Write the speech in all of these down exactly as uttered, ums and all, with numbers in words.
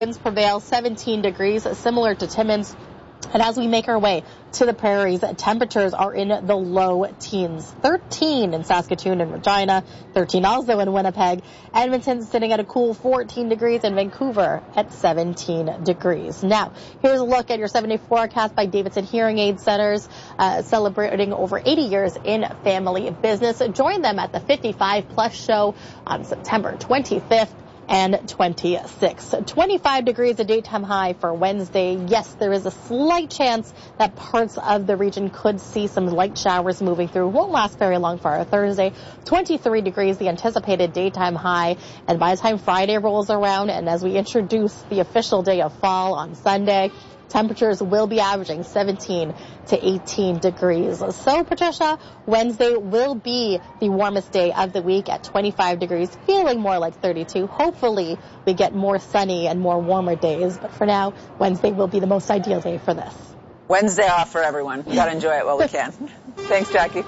Winds prevail, seventeen degrees, similar to Timmins. And as we make our way to the prairies, temperatures are in the low teens. thirteen in Saskatoon and Regina, thirteen also in Winnipeg. Edmonton sitting at a cool fourteen degrees, and Vancouver at seventeen degrees. Now, here's a look at your seven-day forecast by Davidson Hearing Aid Centers, uh, celebrating over eighty years in family business. Join them at the fifty-five plus show on September twenty-fifth. And twenty-six. twenty-five degrees, a daytime high for Wednesday. Yes, there is a slight chance that parts of the region could see some light showers moving through. Won't last very long for our Thursday. twenty-three degrees, the anticipated daytime high. And by the time Friday rolls around, and as we introduce the official day of fall on Sunday, temperatures will be averaging seventeen to eighteen degrees. So, Patricia, Wednesday will be the warmest day of the week at twenty-five degrees, feeling more like thirty-two. Hopefully, we get more sunny and more warmer days. But for now, Wednesday will be the most ideal day for this. Wednesday off for everyone. We've got to enjoy it while we can. Thanks, Jackie.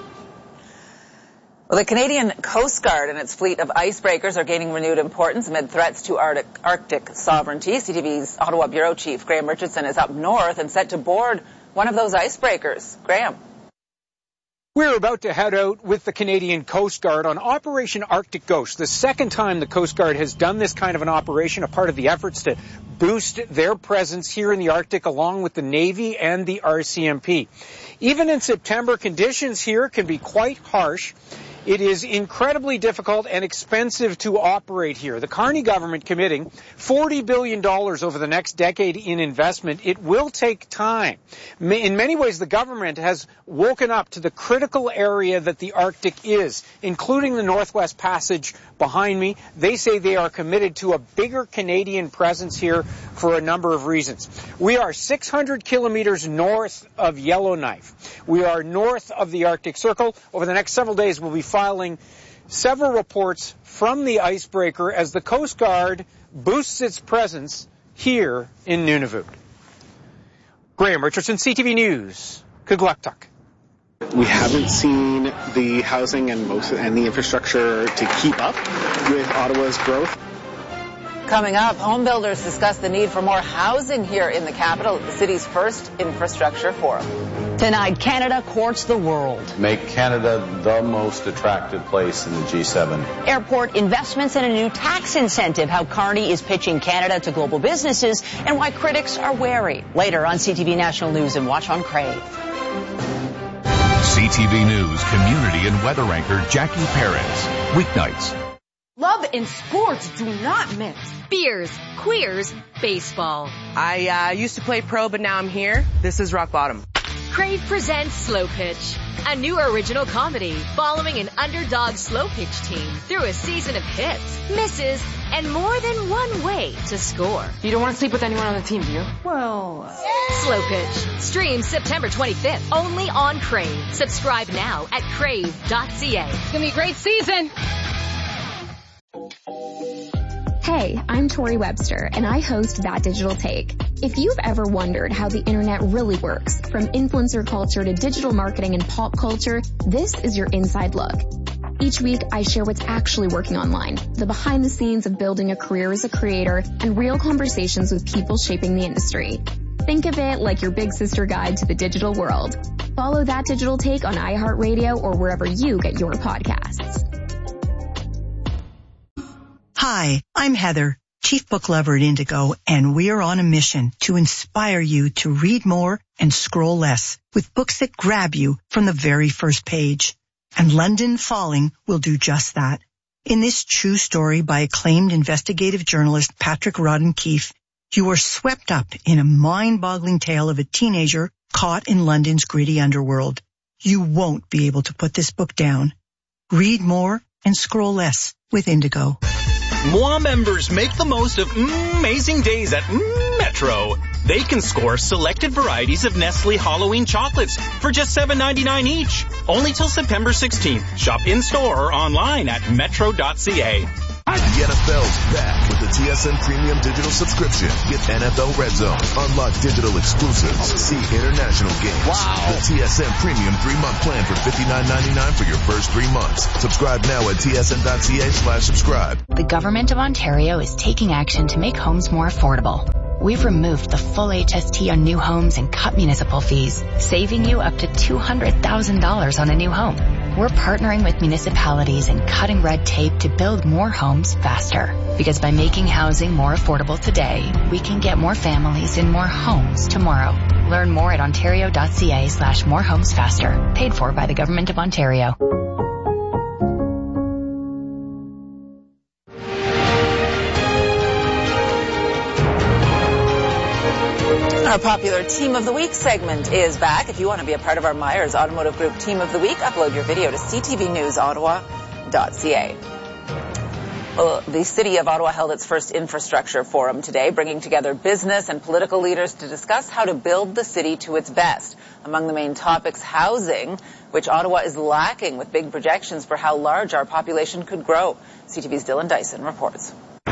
Well, the Canadian Coast Guard and its fleet of icebreakers are gaining renewed importance amid threats to Arctic, Arctic sovereignty. C T V's Ottawa Bureau Chief Graham Richardson is up north and set to board one of those icebreakers. Graham. We're about to head out with the Canadian Coast Guard on Operation Arctic Ghost, the second time the Coast Guard has done this kind of an operation, a part of the efforts to boost their presence here in the Arctic along with the Navy and the R C M P. Even in September, conditions here can be quite harsh. It is incredibly difficult and expensive to operate here. The Carney government committing forty billion dollars over the next decade in investment. It will take time. In many ways, the government has woken up to the critical area that the Arctic is, including the Northwest Passage behind me. They say they are committed to a bigger Canadian presence here for a number of reasons. We are six hundred kilometers north of Yellowknife. We are north of the Arctic Circle. Over the next several days, we'll be filing several reports from the icebreaker as the Coast Guard boosts its presence here in Nunavut. Graham Richardson, C T V News, Kugluktuk. We haven't seen the housing and most and the infrastructure to keep up with Ottawa's growth. Coming up, home builders discuss the need for more housing here in the capital at the city's first infrastructure forum. Tonight, Canada courts the world. Make Canada the most attractive place in the G seven. Airport investments and a new tax incentive, how Carney is pitching Canada to global businesses, and why critics are wary. Later on C T V National News and watch on Crave. C T V News community and weather anchor Jackie Perez. Weeknights. Love and sports do not mix. Beers, queers, baseball. I uh, used to play pro, but now I'm here. This is rock bottom. Crave presents Slow Pitch, a new original comedy following an underdog slow pitch team through a season of hits, misses, and more than one way to score. You don't want to sleep with anyone on the team, do you? Well... Slow Pitch. Streams September twenty-fifth, only on Crave. Subscribe now at crave dot c a. It's going to be a great season. Hey, I'm Tori Webster, and I host That Digital Take. If you've ever wondered how the internet really works, from influencer culture to digital marketing and pop culture, this is your inside look. Each week, I share what's actually working online, the behind the scenes of building a career as a creator, and real conversations with people shaping the industry. Think of it like your big sister guide to the digital world. Follow That Digital Take on iHeartRadio or wherever you get your podcasts. Hi, I'm Heather, Chief Book Lover at Indigo, and we are on a mission to inspire you to read more and scroll less with books that grab you from the very first page. And London Falling will do just that. In this true story by acclaimed investigative journalist Patrick Rodden Keefe, you are swept up in a mind-boggling tale of a teenager caught in London's gritty underworld. You won't be able to put this book down. Read more and scroll less with Indigo. Moi members make the most of mm, amazing days at mm, Metro. They can score selected varieties of Nestle Halloween chocolates for just seven ninety-nine each. Only till September sixteenth. Shop in-store or online at metro dot c a. The N F L's back with the T S N Premium Digital subscription. Get N F L Red Zone, unlock digital exclusives, see international games. Wow. The T S N Premium three-month plan for fifty-nine ninety-nine for your first three months. Subscribe now at tsn.ca slash subscribe. The Government of Ontario is taking action to make homes more affordable. We've removed the full H S T on new homes and cut municipal fees, saving you up to two hundred thousand dollars on a new home. We're partnering with municipalities and cutting red tape to build more homes faster. Because by making housing more affordable today, we can get more families in more homes tomorrow. Learn more at ontario.ca slash more homes faster. Paid for by the Government of Ontario. Our popular Team of the Week segment is back. If you want to be a part of our Myers Automotive Group Team of the Week, upload your video to c t v news ottawa dot c a. Well, the City of Ottawa held its first infrastructure forum today, bringing together business and political leaders to discuss how to build the city to its best. Among the main topics, housing, which Ottawa is lacking, with big projections for how large our population could grow. C T V's Dylan Dyson reports.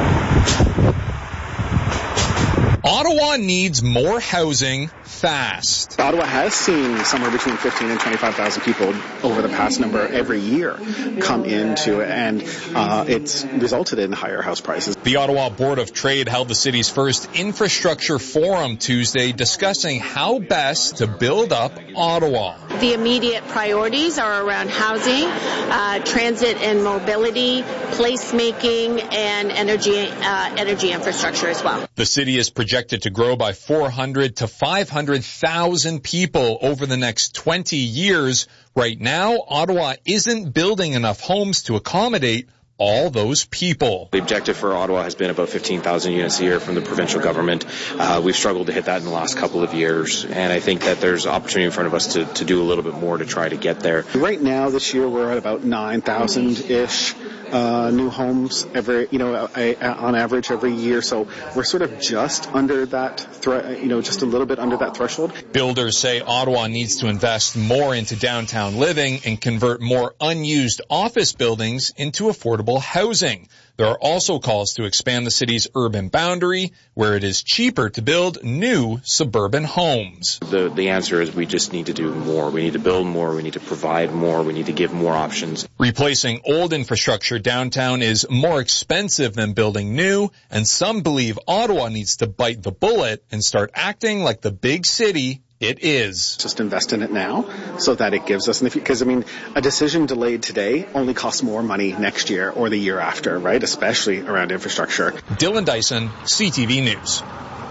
Ottawa needs more housing fast. Ottawa has seen somewhere between fifteen and twenty-five thousand people over the past number every year come into it, and uh, it's resulted in higher house prices. The Ottawa Board of Trade held the city's first infrastructure forum Tuesday, discussing how best to build up Ottawa. The immediate priorities are around housing, uh, transit and mobility, placemaking, and energy uh, energy infrastructure as well. The city is projected to grow by four hundred to five hundred thousand people over the next twenty years. Right now, Ottawa isn't building enough homes to accommodate all those people. The objective for Ottawa has been about fifteen thousand units a year from the provincial government. Uh, we've struggled to hit that in the last couple of years, and I think that there's opportunity in front of us to, to do a little bit more to try to get there. Right now, this year, we're at about nine thousand-ish uh, new homes every, you know, a, a, on average every year. So we're sort of just under that, thre- you know, just a little bit under that threshold. Builders say Ottawa needs to invest more into downtown living and convert more unused office buildings into affordable housing. There are also calls to expand the city's urban boundary, where it is cheaper to build new suburban homes. The the answer is we just need to do more. We need to build more. We need to provide more. We need to give more options. Replacing old infrastructure downtown is more expensive than building new, and some believe Ottawa needs to bite the bullet and start acting like the big city it is. Just invest in it now so that it gives us, because I mean, a decision delayed today only costs more money next year or the year after, right? Especially around infrastructure. Dylan Dyson, C T V News.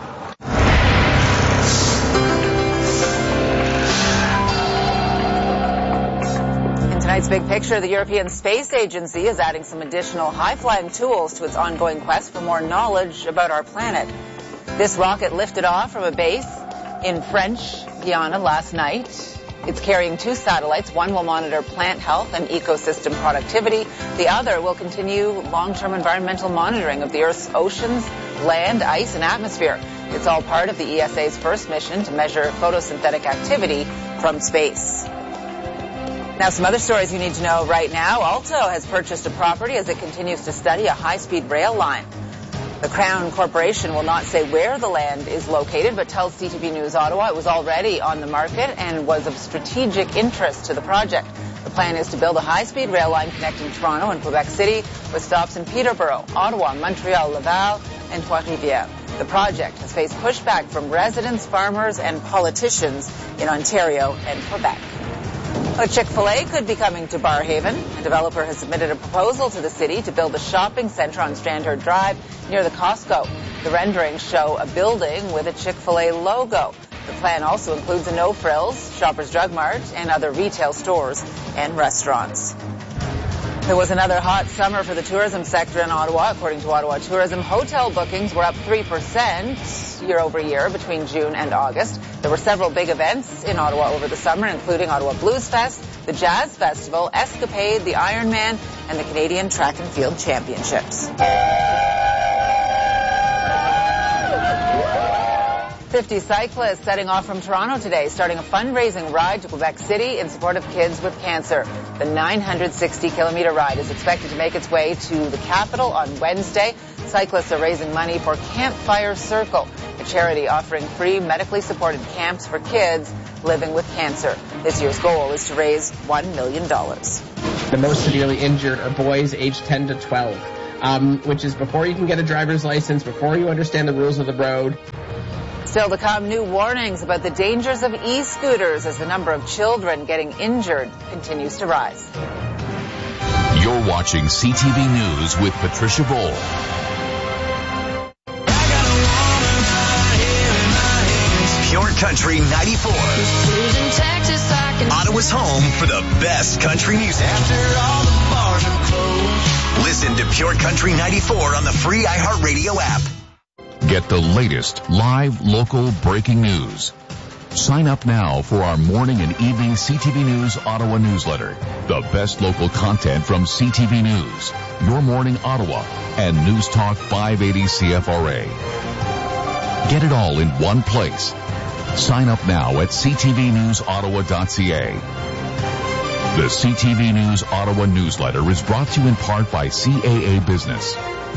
Tonight's big picture, the European Space Agency is adding some additional high-flying tools to its ongoing quest for more knowledge about our planet. This rocket lifted off from a base in French Guiana last night. It's carrying two satellites. One will monitor plant health and ecosystem productivity. The other will continue long-term environmental monitoring of the Earth's oceans, land, ice, and atmosphere. It's all part of the E S A's first mission to measure photosynthetic activity from space. Now, some other stories you need to know right now. Alto has purchased a property as it continues to study a high-speed rail line. The Crown Corporation will not say where the land is located, but tells C T V News Ottawa it was already on the market and was of strategic interest to the project. The plan is to build a high-speed rail line connecting Toronto and Quebec City with stops in Peterborough, Ottawa, Montreal, Laval, and Trois-Rivières. The project has faced pushback from residents, farmers, and politicians in Ontario and Quebec. A Chick-fil-A could be coming to Barrhaven. A developer has submitted a proposal to the city to build a shopping center on Strandherd Drive near the Costco. The renderings show a building with a Chick-fil-A logo. The plan also includes a No Frills, Shoppers Drug Mart, and other retail stores and restaurants. There was another hot summer for the tourism sector in Ottawa. According to Ottawa Tourism, hotel bookings were up three percent year over year between June and August. There were several big events in Ottawa over the summer, including Ottawa Blues Fest, the Jazz Festival, Escapade, the Ironman, and the Canadian Track and Field Championships. fifty cyclists setting off from Toronto today, starting a fundraising ride to Quebec City in support of kids with cancer. The nine hundred sixty kilometer ride is expected to make its way to the capital on Wednesday. Cyclists are raising money for Campfire Circle, a charity offering free medically supported camps for kids living with cancer. This year's goal is to raise one million dollars. The most severely injured are boys aged ten to twelve, um, which is before you can get a driver's license, before you understand the rules of the road. Still to come, new warnings about the dangers of e-scooters as the number of children getting injured continues to rise. You're watching C T V News with Patricia Bowl. Pure Country ninety-four. Texas, Ottawa's home for the best country music. After all the bars are closed. Listen to Pure Country ninety-four on the free iHeartRadio app. Get the latest live, local breaking news. Sign up now for our morning and evening C T V News Ottawa newsletter. The best local content from C T V News, Your Morning Ottawa, and News Talk five eighty C F R A. Get it all in one place. Sign up now at c t v news ottawa dot c a. The C T V News Ottawa newsletter is brought to you in part by C A A Business.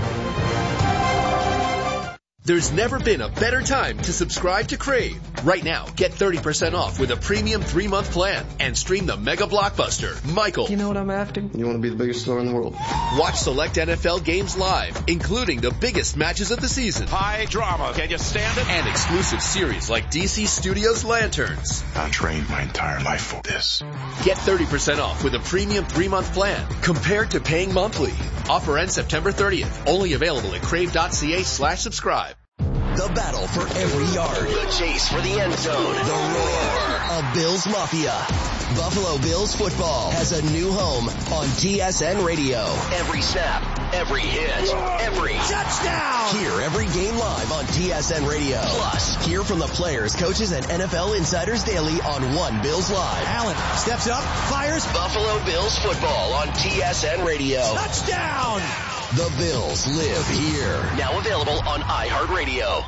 There's never been a better time to subscribe to Crave. Right now, get thirty percent off with a premium three-month plan and stream the mega blockbuster, Michael. You know what I'm after? You want to be the biggest star in the world. Watch select N F L games live, including the biggest matches of the season. High drama. Can you stand it? And exclusive series like D C Studios Lanterns. I trained my entire life for this. Get thirty percent off with a premium three-month plan compared to paying monthly. Offer ends September thirtieth. Only available at crave.ca slash subscribe. The battle for every yard. The chase for the end zone. The roar of Bills Mafia. Buffalo Bills football has a new home on T S N Radio. Every snap, every hit, every touchdown. Hear every game live on T S N Radio. Plus, hear from the players, coaches, and N F L insiders daily on One Bills Live. Allen steps up, fires. Buffalo Bills football on T S N Radio. Touchdown. The Bills live here. Now available on iHeartRadio.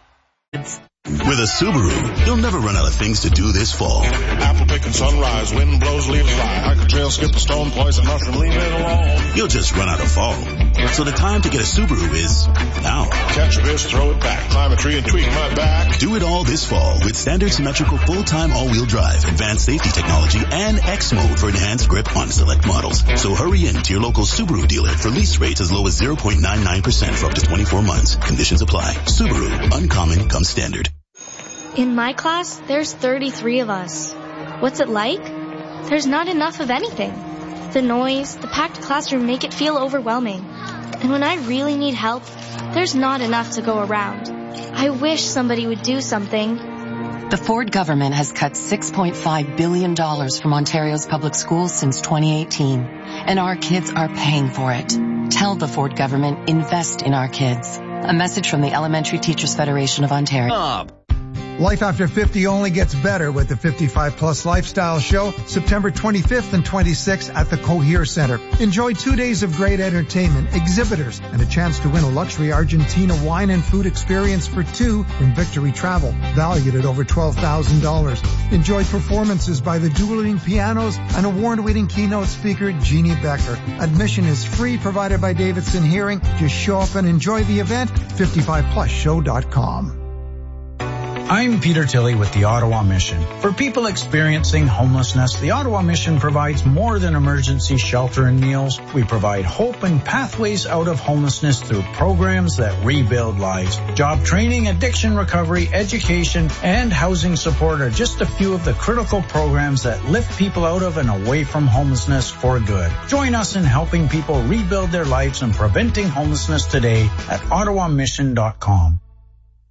With a Subaru, you'll never run out of things to do this fall. Apple picking sunrise, wind blows leaves fly. Hike a trail, skip a stone, poison mushroom, leave it alone. You'll just run out of fall. So the time to get a Subaru is now. Catch a fish, throw it back, climb a tree and tweak my back. Do it all this fall with standard symmetrical full-time all-wheel drive, advanced safety technology, and X mode for enhanced grip on select models. So hurry in to your local Subaru dealer for lease rates as low as zero point nine nine percent for up to twenty-four months. Conditions apply. Subaru, uncommon comes standard. In my class, there's thirty-three of us. What's it like? There's not enough of anything. The noise, the packed classroom make it feel overwhelming. And when I really need help, there's not enough to go around. I wish somebody would do something. The Ford government has cut six point five billion dollars from Ontario's public schools since twenty eighteen, and our kids are paying for it. Tell the Ford government, invest in our kids. A message from the Elementary Teachers Federation of Ontario. Bob. Life After fifty only gets better with the fifty-five plus Lifestyle Show, September twenty-fifth and twenty-sixth at the Cohere Center. Enjoy two days of great entertainment, exhibitors, and a chance to win a luxury Argentina wine and food experience for two in Victory Travel, valued at over twelve thousand dollars. Enjoy performances by the dueling pianos and award-winning keynote speaker Jeannie Becker. Admission is free, provided by Davidson Hearing. Just show up and enjoy the event. fifty-five plus show dot com. I'm Peter Tilley with the Ottawa Mission. For people experiencing homelessness, the Ottawa Mission provides more than emergency shelter and meals. We provide hope and pathways out of homelessness through programs that rebuild lives. Job training, addiction recovery, education, and housing support are just a few of the critical programs that lift people out of and away from homelessness for good. Join us in helping people rebuild their lives and preventing homelessness today at ottawa mission dot com.